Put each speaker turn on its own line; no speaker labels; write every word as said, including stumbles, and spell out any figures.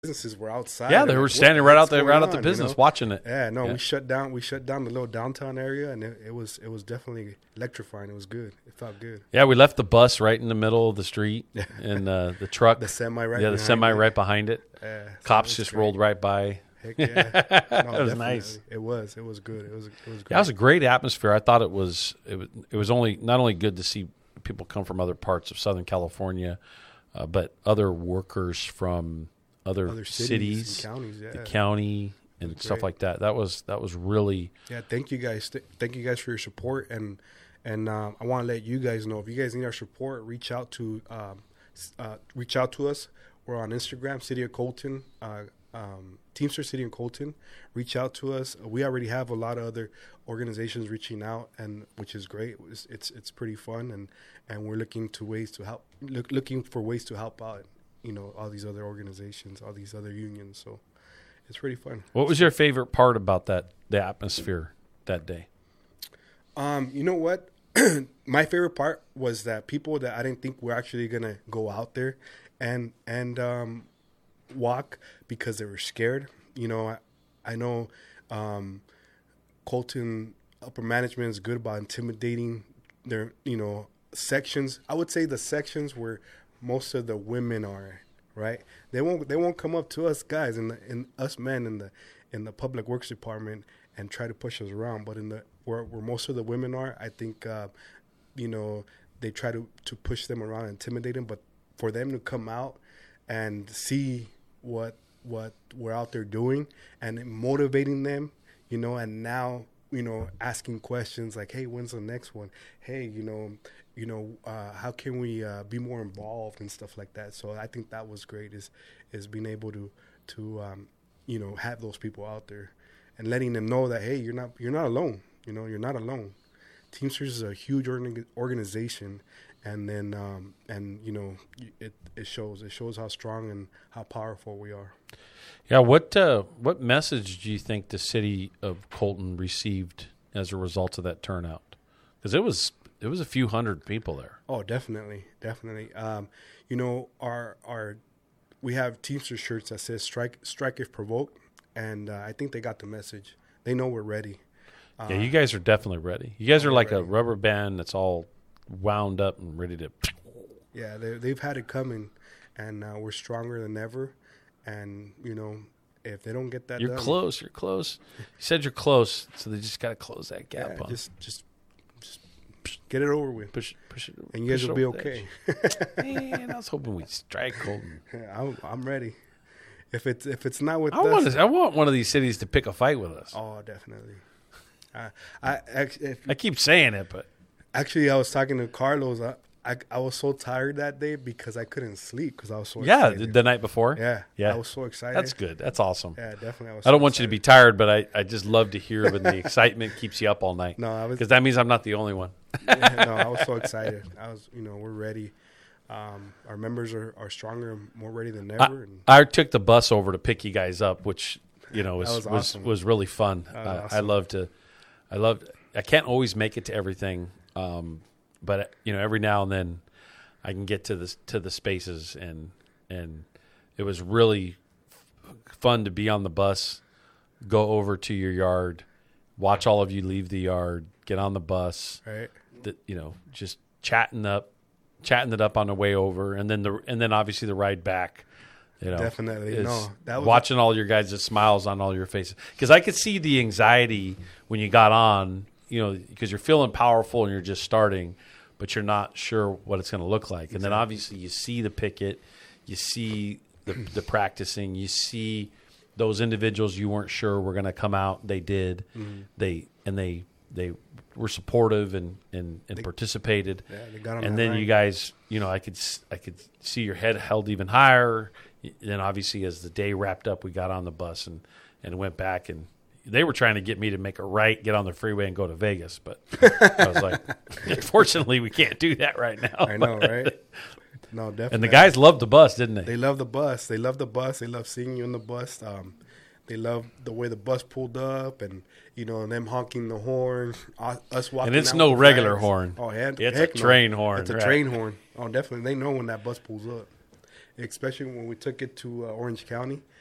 businesses were outside.
Yeah, they were
like,
standing
what,
right out there, right
on,
out the business,
you know?
watching it.
Yeah, no,
yeah.
we shut down. We shut down the little downtown area, and it, it was it was definitely electrifying. It was good. It felt good.
Yeah, we left the bus right in the middle of the street, and uh, the truck,
the semi right.
Yeah, the semi
it.
right behind it.
Yeah,
Cops
so
just
great.
rolled right by.
Heck yeah, no,
it was nice.
It was. It was good. It was. It was. Great.
Yeah, it was a great atmosphere. I thought it was. It was. It was only not only good to see people come from other parts of Southern California, uh, but other workers from other,
other cities,
cities
and counties, yeah.
the county, and stuff
great.
like that. That was that was really.
Yeah, thank you guys. Th- thank you guys for your support, and and um, I want to let you guys know if you guys need our support, reach out to um, uh, reach out to us. We're on Instagram, City of Colton. Uh, Um, Teamster City and Colton, reach out to us. We already have a lot of other organizations reaching out, and which is great. It's it's, it's pretty fun, and, and we're looking to ways to help, look, looking for ways to help out. You know, all these other organizations, all these other unions. So it's pretty fun.
What was your favorite part about that the atmosphere that day?
Um, you know what? My favorite part was that people that I didn't think were actually gonna go out there, and and um. walk because they were scared. You know, I, I know um, Colton upper management is good about intimidating their, you know, sections. I would say the sections where most of the women are, right? They won't they won't come up to us guys and and us men in the in the public works department and try to push us around. But in the where, where most of the women are, I think uh, you know, they try to to push them around and intimidate them. But for them to come out and see what what we're out there doing and motivating them, you know, and now, you know, asking questions like, hey, when's the next one? Hey, you know, you know, uh, how can we uh, be more involved and stuff like that? So I think that was great is is being able to to um, you know, have those people out there and letting them know that, hey, you're not you're not alone. You know, you're not alone. Teamsters is a huge organ- organization. And then, um, and you know, it it shows it shows how strong and how powerful we are.
Yeah, what uh, what message do you think the city of Colton received as a result of that turnout? Because it was it was a few hundred people there.
Oh, definitely, definitely. Um, you know, our our we have Teamster shirts that says "Strike Strike if provoked," and uh, I think they got the message. They know we're ready. Uh,
Yeah, you guys are definitely ready. You guys are like
ready.
a rubber band that's all wound up and ready to.
Yeah, they, they've had it coming, and uh, we're stronger than ever. And you know, if they don't get that,
You're
done,
close. You're close. You said you're close, so they just got to close that gap.
yeah,
on.
just just just get it over with,
push, push it,
and you guys
push
will
it
be
over the
okay.
edge. Man, I was hoping we'd strike Colton.
I'm, I'm ready. If it's if it's not with
I
us,
want to, I want one of these cities to pick a fight with us.
oh, definitely. I I actually, if,
I keep saying it, but
actually I was talking to Carlos. I, I I was so tired that day because I couldn't sleep because I was so
yeah,
excited.
the, the night before.
yeah
yeah,
I was so excited.
that's good. That's awesome.
Yeah, definitely. I, was
I don't
so
want you to be
excited.
tired, but I, I just love to hear when the excitement keeps you up all night.
No, I was
Because that means I'm not the only one.
yeah, no, I was so excited. I was, you know, we're ready. Um, our members are, are stronger and more ready than
I,
ever. And
I took the bus over to pick you guys up, which you know was
That
was,
was
was,
awesome.
was really fun.
That was
Uh, I
awesome.
love to, I love. I can't always make it to everything, um, but you know, every now and then, I can get to the to the spaces, and and it was really fun to be on the bus, go over to your yard, watch all of you leave the yard, get on the bus,
right,
the, you know, just chatting up, chatting it up on the way over, and then the and then obviously the ride back. You know,
Definitely.
is
No, that was
watching all your guys' smiles on all your faces, because I could see the anxiety when you got on. You know, because you're feeling powerful and you're just starting, but you're not sure what it's going to look like. And then obviously you see the picket, you see the, the practicing, you see those individuals you weren't sure were going to come out. They did.
Mm-hmm.
They and they they were supportive and and, and
They-
participated.
Yeah, they got on
And
that
then
line.
you guys, you know, I could s- I could see your head held even higher. Then obviously as the day wrapped up, we got on the bus and and went back, and they were trying to get me to make a right, get on the freeway, and go to Vegas. But I was like, unfortunately, we can't do that right now.
I know, right? No, definitely.
And the guys loved the bus, didn't they?
They love the bus. They love the bus. They love seeing you in the bus. Um, they love the way the bus pulled up, and you know, them honking the horn, uh, us walking.
And it's
out
no
with
regular
flags.
horn.
Oh, heck,
It's a
heck no.
train horn,
It's a
right.
train horn. Oh, definitely. They know when that bus pulls up. especially when we took it to uh, Orange County.